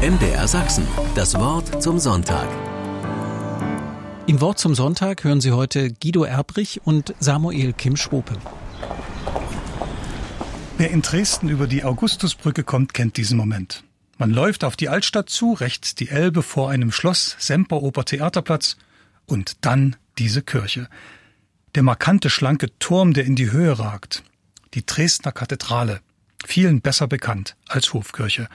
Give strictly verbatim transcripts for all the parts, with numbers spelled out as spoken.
M D R Sachsen, das Wort zum Sonntag. Im Wort zum Sonntag hören Sie heute Guido Erbrich und Samuel Kim Schwope. Wer in Dresden über die Augustusbrücke kommt, kennt diesen Moment. Man läuft auf die Altstadt zu, rechts die Elbe vor einem Schloss, Semperoper Theaterplatz und dann diese Kirche. Der markante, schlanke Turm, der in die Höhe ragt. Die Dresdner Kathedrale, vielen besser bekannt als Hofkirche.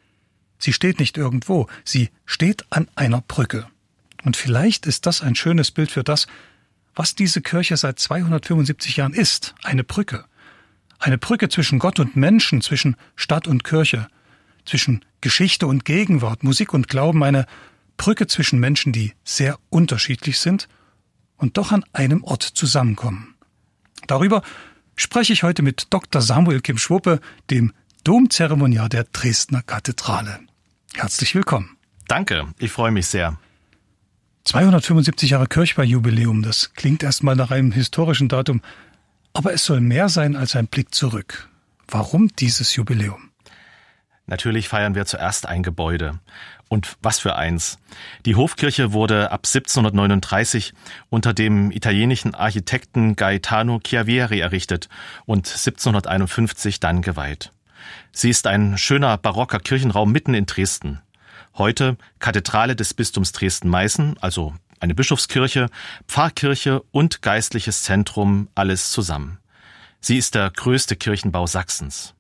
Sie steht nicht irgendwo, sie steht an einer Brücke. Und vielleicht ist das ein schönes Bild für das, was diese Kirche seit zweihundertfünfundsiebzig Jahren ist, eine Brücke. Eine Brücke zwischen Gott und Menschen, zwischen Stadt und Kirche, zwischen Geschichte und Gegenwart, Musik und Glauben, eine Brücke zwischen Menschen, die sehr unterschiedlich sind und doch an einem Ort zusammenkommen. Darüber spreche ich heute mit Doktor Samuel Kim Schwope, dem Domzeremoniar der Dresdner Kathedrale. Herzlich willkommen. Danke, ich freue mich sehr. zweihundertfünfundsiebzig Jahre Kirchweihjubiläum, das klingt erstmal nach einem historischen Datum, aber es soll mehr sein als ein Blick zurück. Warum dieses Jubiläum? Natürlich feiern wir zuerst ein Gebäude. Und was für eins. Die Hofkirche wurde ab siebzehnhundertneununddreißig unter dem italienischen Architekten Gaetano Chiavieri errichtet und siebzehnhunderteinundfünfzig dann geweiht. Sie ist ein schöner barocker Kirchenraum mitten in Dresden. Heute Kathedrale des Bistums Dresden-Meißen, also eine Bischofskirche, Pfarrkirche und geistliches Zentrum, alles zusammen. Sie ist der größte Kirchenbau Sachsens.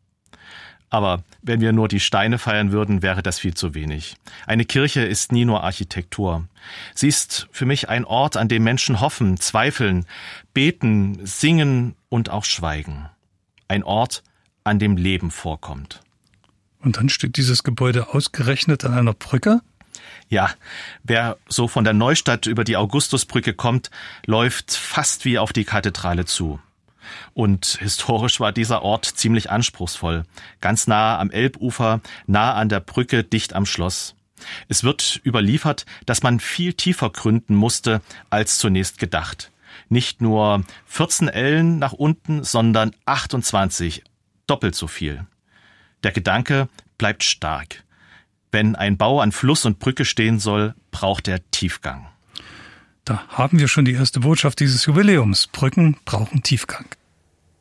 Aber wenn wir nur die Steine feiern würden, wäre das viel zu wenig. Eine Kirche ist nie nur Architektur. Sie ist für mich ein Ort, an dem Menschen hoffen, zweifeln, beten, singen und auch schweigen. Ein Ort, an dem Leben vorkommt. Und dann steht dieses Gebäude ausgerechnet an einer Brücke? Ja, wer so von der Neustadt über die Augustusbrücke kommt, läuft fast wie auf die Kathedrale zu. Und historisch war dieser Ort ziemlich anspruchsvoll. Ganz nah am Elbufer, nah an der Brücke, dicht am Schloss. Es wird überliefert, dass man viel tiefer gründen musste, als zunächst gedacht. Nicht nur vierzehn Ellen nach unten, sondern achtundzwanzig, doppelt so viel. Der Gedanke bleibt stark. Wenn ein Bau an Fluss und Brücke stehen soll, braucht er Tiefgang. Da haben wir schon die erste Botschaft dieses Jubiläums. Brücken brauchen Tiefgang.